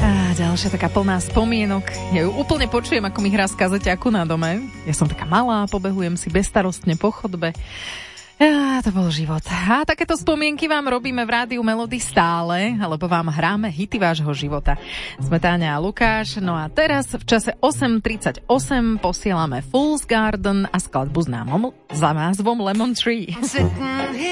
Ďalšia taká plná spomienok. Ja ju úplne počujem, ako mi hrá z kazeťaku na dome. Ja som taká malá, pobehujem si bezstarostne po chodbe. To bol život. A takéto spomienky vám robíme v Rádiu Melody stále, alebo vám hráme hity vášho života. Sme Táňa a Lukáš. No a teraz v čase 8:38 posielame Fool's Garden a skladbu s názvom Lemon Tree.